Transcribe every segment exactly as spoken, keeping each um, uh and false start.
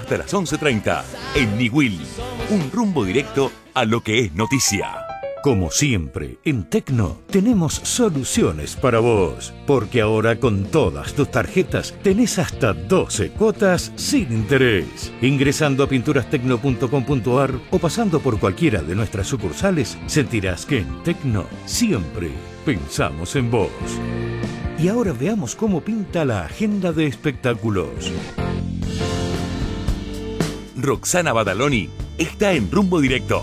hasta las once treinta. En Niwil, un rumbo directo a lo que es noticia. Como siempre, en Tecno tenemos soluciones para vos, porque ahora con todas tus tarjetas tenés hasta doce cuotas sin interés. Ingresando a pinturas tecno punto com punto ar o pasando por cualquiera de nuestras sucursales, sentirás que en Tecno siempre pensamos en vos. Y ahora veamos cómo pinta la agenda de espectáculos. Roxana Badaloni está en Rumbo Directo.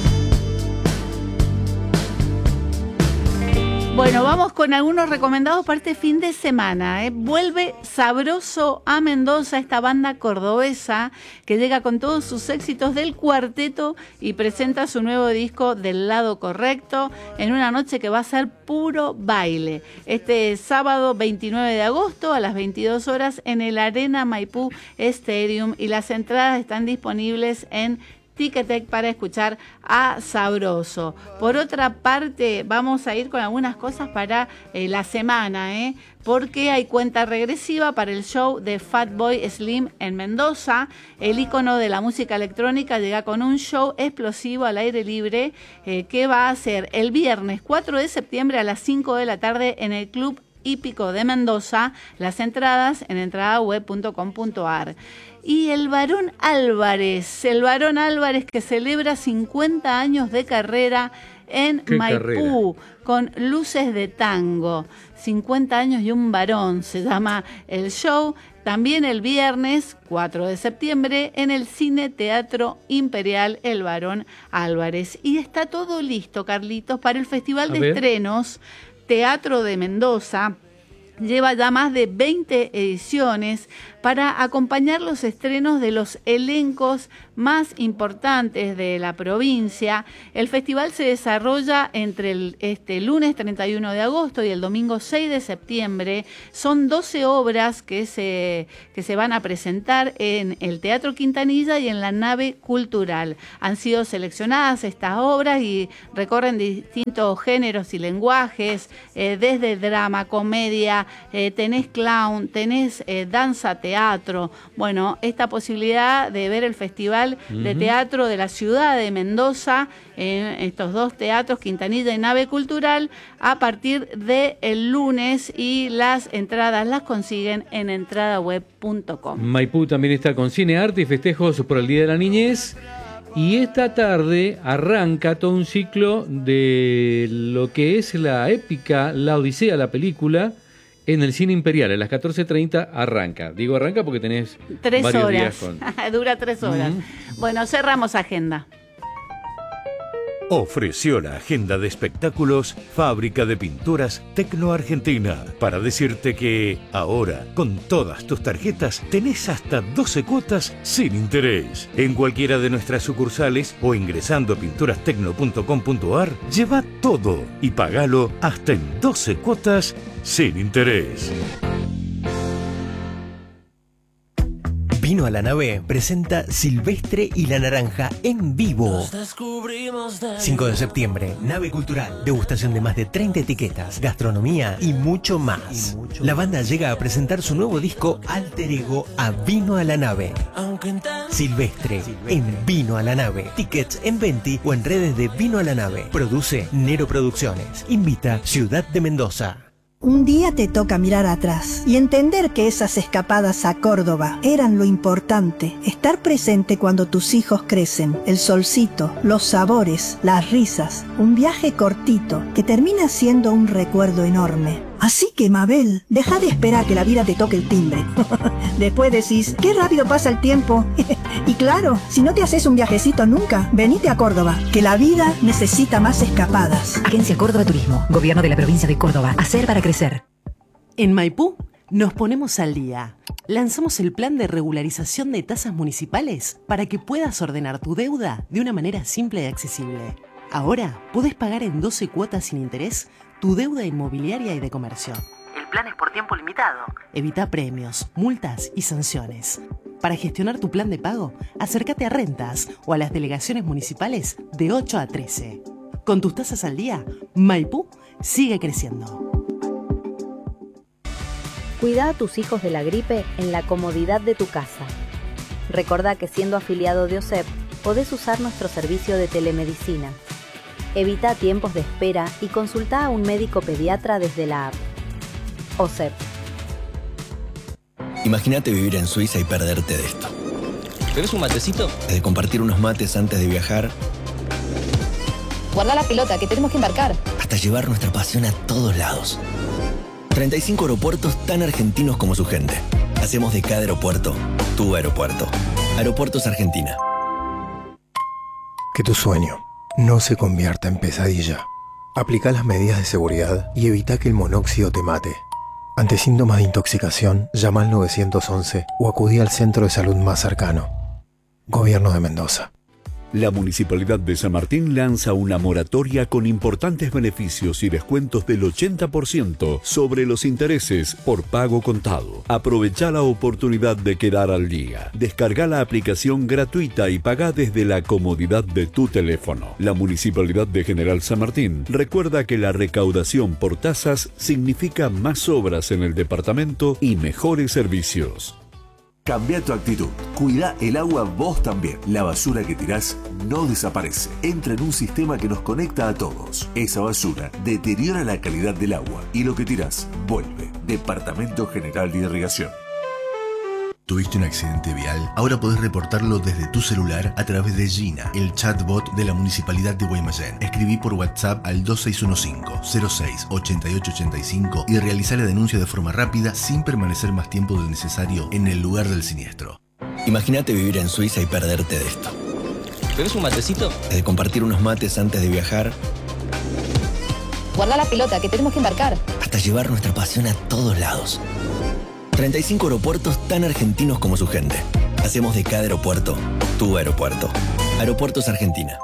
Bueno, vamos con algunos recomendados para este fin de semana, ¿eh? Vuelve Sabroso a Mendoza, esta banda cordobesa que llega con todos sus éxitos del cuarteto y presenta su nuevo disco Del Lado Correcto en una noche que va a ser puro baile. Este sábado veintinueve de agosto a las veintidós horas en el Arena Maipú Stadium, y las entradas están disponibles en Ticketek para escuchar a Sabroso. Por otra parte, vamos a ir con algunas cosas para eh, la semana, ¿eh? porque hay cuenta regresiva para el show de Fatboy Slim en Mendoza. El ícono de la música electrónica llega con un show explosivo al aire libre eh, que va a ser el viernes cuatro de septiembre a las cinco de la tarde en el Club Hípico de Mendoza. Las entradas en entradaweb punto com punto ar. Y el Barón Álvarez, el Barón Álvarez que celebra cincuenta años de carrera en Maipú, carrera? Con luces de tango. cincuenta años y un varón se llama el show. También el viernes cuatro de septiembre en el Cine Teatro Imperial El Barón Álvarez. Y está todo listo, Carlitos, para el Festival a de ver. Estrenos Teatro de Mendoza. Lleva ya más de veinte ediciones para acompañar los estrenos de los elencos más importantes de la provincia. El festival se desarrolla entre el este, lunes treinta y uno de agosto y el domingo seis de septiembre. Son doce obras que se, que se van a presentar en el Teatro Quintanilla y en la Nave Cultural. Han sido seleccionadas estas obras y recorren distintos géneros y lenguajes, eh, desde drama, comedia, eh, tenés clown, tenés eh, danza, teatro. Teatro. Bueno, esta posibilidad de ver el Festival uh-huh. de Teatro de la ciudad de Mendoza, en estos dos teatros, Quintanilla y Nave Cultural, a partir del lunes, y las entradas las consiguen en entradaweb punto com. Maipú también está con cine, arte y festejos por el Día de la Niñez. Y esta tarde arranca todo un ciclo de lo que es la épica La Odisea, la película, en el Cine Imperial. A las catorce treinta arranca. Digo arranca porque tenés tres varios horas. días con... Dura tres horas. Uh-huh. Bueno, cerramos agenda. Ofreció la agenda de espectáculos Fábrica de Pinturas Tecno Argentina, para decirte que ahora, con todas tus tarjetas, tenés hasta doce cuotas sin interés. En cualquiera de nuestras sucursales o ingresando a pinturas tecno punto com punto ar, lleva todo y pagalo hasta en doce cuotas sin interés. Vino a la Nave presenta Silvestre y la Naranja en vivo. cinco de septiembre, Nave Cultural. Degustación de más de treinta etiquetas, gastronomía y mucho más. Y mucho la banda llega a presentar su nuevo disco Alter Ego a Vino a la Nave. Silvestre, Silvestre en Vino a la Nave. Tickets en Venti o en redes de Vino a la Nave. Produce Nero Producciones. Invita Ciudad de Mendoza. Un día te toca mirar atrás y entender que esas escapadas a Córdoba eran lo importante. Estar presente cuando tus hijos crecen, el solcito, los sabores, las risas. Un viaje cortito que termina siendo un recuerdo enorme. Así que, Mabel, deja de esperar que la vida te toque el timbre. Después decís, qué rápido pasa el tiempo. Y claro, si no te haces un viajecito nunca, venite a Córdoba, que la vida necesita más escapadas. Agencia Córdoba Turismo, Gobierno de la Provincia de Córdoba. Hacer para crecer. En Maipú nos ponemos al día. Lanzamos el plan de regularización de tasas municipales para que puedas ordenar tu deuda de una manera simple y accesible. Ahora podés pagar en doce cuotas sin interés tu deuda inmobiliaria y de comercio. El plan es por tiempo limitado. Evita premios, multas y sanciones. Para gestionar tu plan de pago, acércate a Rentas o a las delegaciones municipales de ocho a trece. Con tus tasas al día, Maipú sigue creciendo. Cuida a tus hijos de la gripe en la comodidad de tu casa. Recordá que siendo afiliado de O S E P, podés usar nuestro servicio de telemedicina. Evita tiempos de espera y consultá a un médico pediatra desde la app. O S E P. Imagínate vivir en Suiza y perderte de esto. ¿Bebes un matecito? De compartir unos mates antes de viajar. Guarda la pelota, que tenemos que embarcar. Hasta llevar nuestra pasión a todos lados. treinta y cinco aeropuertos tan argentinos como su gente. Hacemos de cada aeropuerto tu aeropuerto. Aeropuertos Argentina. Que tu sueño no se convierta en pesadilla. Aplica las medidas de seguridad y evita que el monóxido te mate. Ante síntomas de intoxicación, llama al nueve once o acudí al centro de salud más cercano. Gobierno de Mendoza. La Municipalidad de San Martín lanza una moratoria con importantes beneficios y descuentos del ochenta por ciento sobre los intereses por pago contado. Aprovecha la oportunidad de quedar al día. Descarga la aplicación gratuita y paga desde la comodidad de tu teléfono. La Municipalidad de General San Martín recuerda que la recaudación por tasas significa más obras en el departamento y mejores servicios. Cambia tu actitud. Cuida el agua vos también. La basura que tirás no desaparece. Entra en un sistema que nos conecta a todos. Esa basura deteriora la calidad del agua y lo que tirás vuelve. Departamento General de Irrigación. ¿Tuviste un accidente vial? Ahora podés reportarlo desde tu celular a través de Gina, el chatbot de la Municipalidad de Guaymallén. Escribí por WhatsApp al dos seis uno cinco, cero seis, ocho ocho ocho cinco y realizá la denuncia de forma rápida sin permanecer más tiempo del necesario en el lugar del siniestro. Imagínate vivir en Suiza y perderte de esto. ¿Bebes un matecito? De compartir unos mates antes de viajar. Guarda la pelota, que tenemos que embarcar. Hasta llevar nuestra pasión a todos lados. treinta y cinco aeropuertos tan argentinos como su gente. Hacemos de cada aeropuerto tu aeropuerto. Aeropuertos Argentina.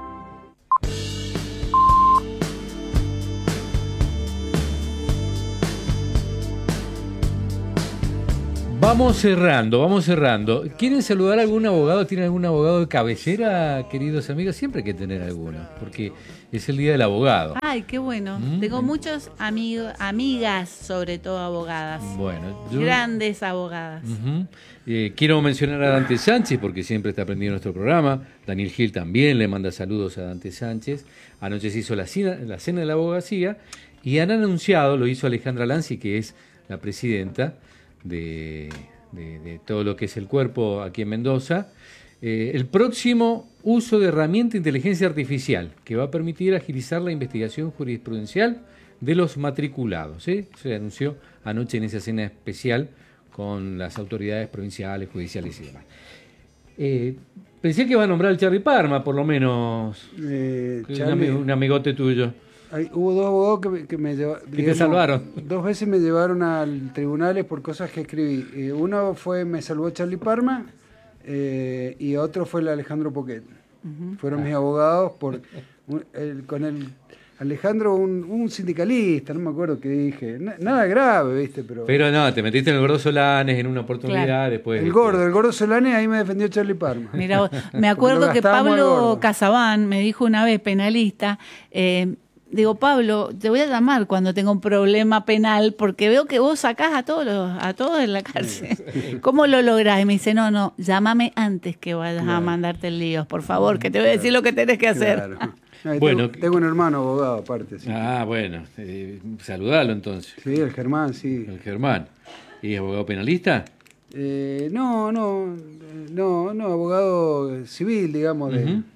Vamos cerrando, vamos cerrando. ¿Quieren saludar a algún abogado? ¿Tienen algún abogado de cabecera, queridos amigos? Siempre hay que tener alguno, porque es el día del abogado. Ay, qué bueno. Mm. Tengo muchos amigos, amigas, sobre todo abogadas. Bueno, yo... grandes abogadas. Uh-huh. eh, quiero mencionar a Dante Sánchez, porque siempre está aprendiendo nuestro programa. Daniel Gil también le manda saludos a Dante Sánchez. Anoche se hizo la cena, la cena de la abogacía y han anunciado, lo hizo Alejandra Lanzi, que es la presidenta De, de, de todo lo que es el cuerpo aquí en Mendoza, eh, el próximo uso de herramienta de inteligencia artificial que va a permitir agilizar la investigación jurisprudencial de los matriculados. ¿eh? Se anunció anoche en esa cena especial con las autoridades provinciales, judiciales y demás. Eh, pensé que iba a nombrar al Charlie Parma, por lo menos, eh, un, Charlie... ami- un amigote tuyo. Hay, hubo dos abogados que me, que me llevaron. ¿Que te salvaron? Dos veces me llevaron al tribunales por cosas que escribí. Eh, uno fue, me salvó Charlie Parma, eh, y otro fue el Alejandro Poquet. Uh-huh. Fueron ah. mis abogados por un, el, con el Alejandro, un, un sindicalista, no me acuerdo qué dije. N- nada grave, ¿viste? Pero, Pero no, te metiste en el Gordo Solanes en una oportunidad, claro. después... El gordo, el Gordo Solanes, ahí me defendió Charlie Parma. Mira, me acuerdo que Pablo Casabán me dijo una vez, penalista, eh, digo, Pablo, te voy a llamar cuando tenga un problema penal porque veo que vos sacás a todos los, a todos de la cárcel. ¿Cómo lo lográs? Y me dice, no, no, llámame antes que vayas claro. a mandarte el lío, por favor, que te voy a decir lo que tenés que hacer. Claro. Ay, bueno, tengo, tengo un hermano abogado aparte. Sí. Ah, bueno, eh, saludalo entonces. Sí, el Germán, sí. El Germán. ¿Y es abogado penalista? Eh, no, no, no, no, abogado civil, digamos. De... Uh-huh.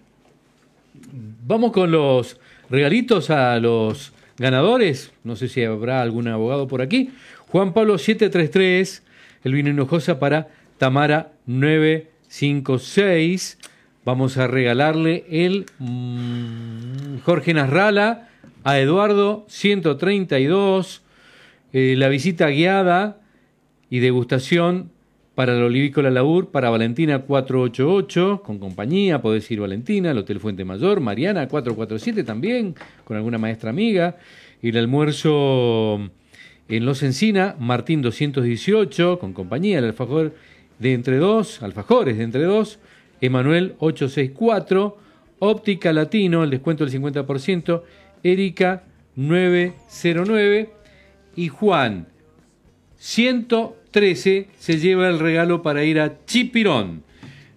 Vamos con los regalitos a los ganadores. No sé si habrá algún abogado por aquí. Juan Pablo siete tres tres, el vino Hinojosa para Tamara nueve cinco seis. Vamos a regalarle el mmm, Jorge Nasralla a Eduardo ciento treinta y dos. Eh, la visita guiada y degustación para el Olivícola Laur, para Valentina cuatrocientos ochenta y ocho, con compañía, podés ir Valentina, el Hotel Fuente Mayor, Mariana cuatrocientos cuarenta y siete también, con alguna maestra amiga, y el almuerzo en Los Encina, Martín doscientos dieciocho, con compañía, el alfajor de entre dos, alfajores de entre dos, Emanuel ochocientos sesenta y cuatro, Óptica Latino, el descuento del cincuenta por ciento, Erika novecientos nueve, y Juan ciento trece se lleva el regalo para ir a Chipirón.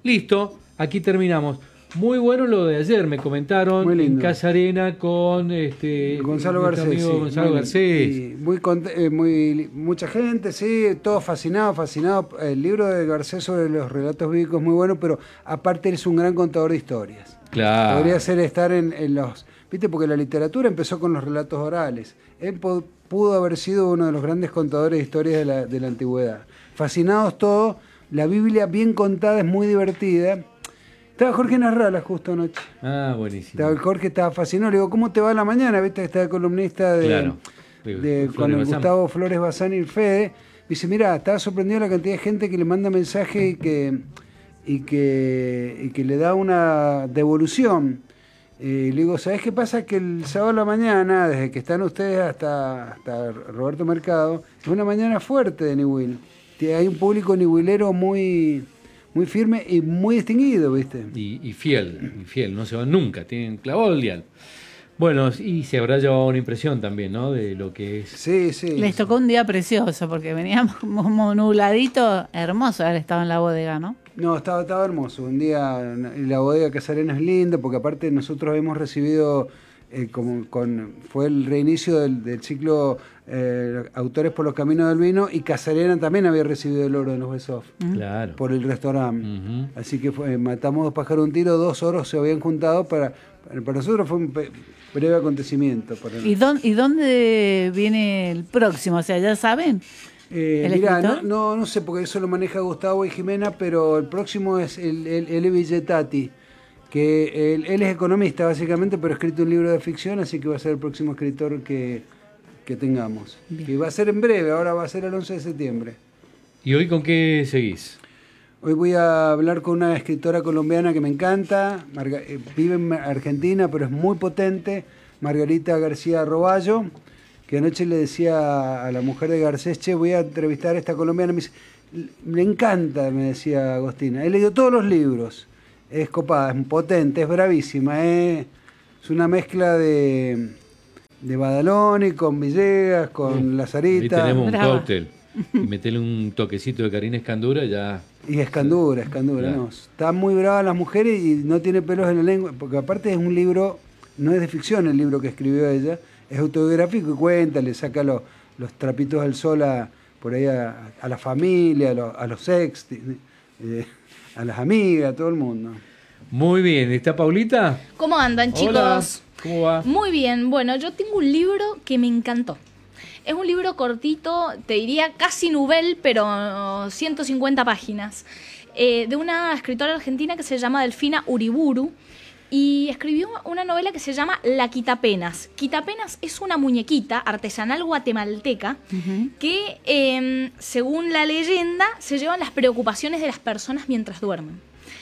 Listo, aquí terminamos. Muy bueno lo de ayer, me comentaron, en Casa Arena con este Gonzalo Garcés. Sí, Gonzalo muy, Garcés. Y muy, eh, muy, mucha gente, sí, todos fascinados, fascinados. El libro de Garcés sobre los relatos bíblicos es muy bueno, pero aparte él es un gran contador de historias. Claro. Podría ser estar en, en los... ¿Viste? Porque la literatura empezó con los relatos orales. Él pudo haber sido uno de los grandes contadores de historias de la, de la antigüedad. Fascinados todos, la Biblia bien contada es muy divertida. Estaba Jorge Narrala justo anoche. Ah, buenísimo. Estaba el Jorge, estaba fascinado. Le digo, ¿cómo te va la mañana? ¿Viste que está el columnista de, claro, de, de con el Gustavo Flores Bazán y el Fede? Dice, mira, estaba sorprendido la cantidad de gente que le manda mensaje y que, y que, y que le da una devolución. Eh, le digo, ¿sabés qué pasa? Que el sábado a la mañana, desde que están ustedes hasta, hasta Roberto Mercado, es una mañana fuerte de Niwil. Hay un público niwilero muy... muy firme y muy distinguido, ¿viste? Y, y fiel, y fiel, no se van nunca, tienen clavado el dial. Bueno, y se habrá llevado una impresión también, ¿no? De lo que es. Sí, sí. Les tocó un día precioso, porque veníamos como nubladito, hermoso haber estado en la bodega, ¿no? No, estaba, estaba hermoso. Un día, la bodega Casa Arena es linda, porque aparte nosotros hemos recibido, eh, como con fue el reinicio del, del ciclo eh, Autores por los Caminos del Vino, y Casa Arena también había recibido el oro de los Best-of. Claro. Por el restaurante. Uh-huh. Así que fue, matamos dos pájaros de un tiro, dos oros se habían juntado para... Para nosotros fue un pe- breve acontecimiento. Para ¿Y, dónde, ¿Y dónde viene el próximo? O sea, ¿ya saben? Eh, Mira, no, no, no sé, porque eso lo maneja Gustavo y Jimena, pero el próximo es el, el, el Villetati, que él, él es economista básicamente, pero ha escrito un libro de ficción, así que va a ser el próximo escritor que, que tengamos. Bien. Y va a ser en breve, ahora va a ser el once de septiembre. ¿Y hoy con qué seguís? Hoy voy a hablar con una escritora colombiana que me encanta, Marga- eh, vive en Argentina, pero es muy potente, Margarita García Roballo, que anoche le decía a la mujer de Garcés, che, voy a entrevistar a esta colombiana, me dice, me encanta, me decía Agostina, he leído todos los libros, es copada, es potente, es bravísima, eh, es una mezcla de, de Badaloni con Villegas, con Mm. Lazarita. Ahí tenemos un Brava. cóctel. Y metele un toquecito de Karina Escandura, ya. Y Escandura, Escandura, Claro. no. Están muy bravas las mujeres y no tiene pelos en la lengua, porque aparte es un libro, no es de ficción el libro que escribió ella, es autobiográfico y cuenta, le saca lo- los trapitos al sol a, por ahí a, a la familia, a, lo- a los ex, eh, a las amigas, a todo el mundo. Muy bien, ¿está Paulita? ¿Cómo andan, chicos? Hola, ¿cómo va? Muy bien. Bueno, yo tengo un libro que me encantó. Es un libro cortito, te diría casi novel, pero ciento cincuenta páginas, eh, de una escritora argentina que se llama Delfina Uriburu, y escribió una novela que se llama La Quitapenas. Quitapenas es una muñequita artesanal guatemalteca Uh-huh. que, eh, según la leyenda, se llevan las preocupaciones de las personas mientras duermen.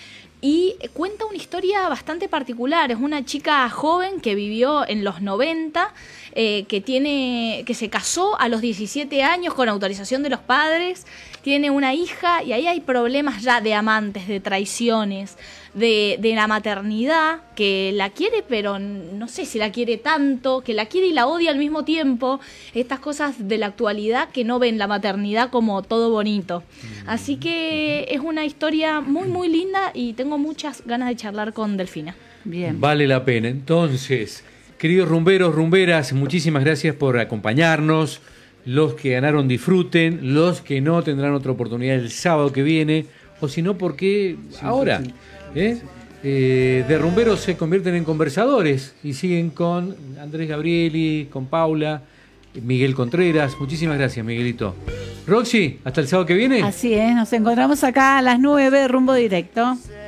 Y cuenta una historia bastante particular. Es una chica joven que vivió en los noventa, eh, que tiene, que se casó a los diecisiete años con autorización de los padres, tiene una hija y ahí hay problemas ya de amantes, de traiciones, de, de la maternidad, que la quiere pero no sé si la quiere tanto, que la quiere y la odia al mismo tiempo. Estas cosas de la actualidad que no ven la maternidad como todo bonito. Así que es una historia muy muy linda y tengo muchas ganas de charlar con Delfina. Bien. Vale la pena. Entonces, queridos rumberos, rumberas, muchísimas gracias por acompañarnos. Los que ganaron disfruten, los que no tendrán otra oportunidad el sábado que viene, o si no, porque ahora ¿eh? Eh, de rumberos se convierten en conversadores y siguen con Andrés Gabrieli, con Paula, Miguel Contreras. Muchísimas gracias, Miguelito. Roxy, hasta el sábado que viene. Así es, nos encontramos acá a las nueve, rumbo directo.